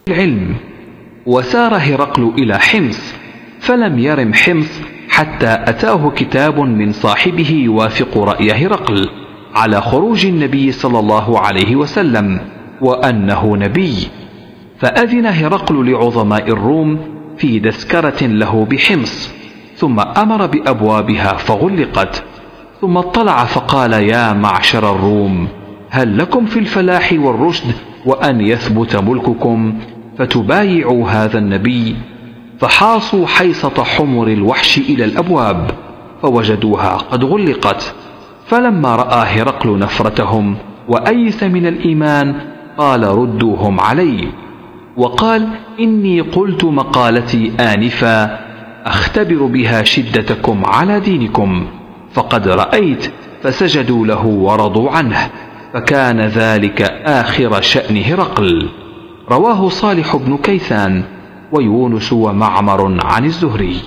العلم. وسار هرقل إلى حمص، فلم يرم حمص حتى أتاه كتاب من صاحبه يوافق رأي هرقل على خروج النبي صلى الله عليه وسلم وأنه نبي. فأذن هرقل لعظماء الروم في تذكرة له بحمص، ثم أمر بأبوابها فغلقت، ثم اطلع فقال: يا معشر الروم، هل لكم في الفلاح والرشد وأن يثبت ملككم فتبايعوا هذا النبي؟ فحاصوا حيصة حمر الوحش إلى الأبواب فوجدوها قد غلقت. فلما رأى هرقل نفرتهم وأيس من الإيمان قال: ردوهم علي. وقال: إني قلت مقالتي آنفا أختبر بها شدتكم على دينكم، فقد رأيت. فسجدوا له ورضوا عنه، فكان ذلك آخر شأن هرقل. رواه صالح بن كيسان ويونس ومعمر عن الزهري.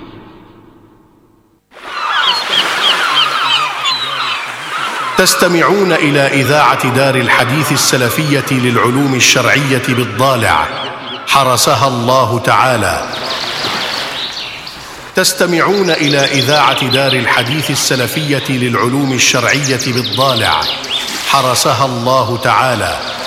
تستمعون إلى إذاعة دار الحديث السلفية للعلوم الشرعية بالضالع، حرسها الله تعالى. تستمعون إلى إذاعة دار الحديث السلفية للعلوم الشرعية بالضالع، حرسها الله تعالى.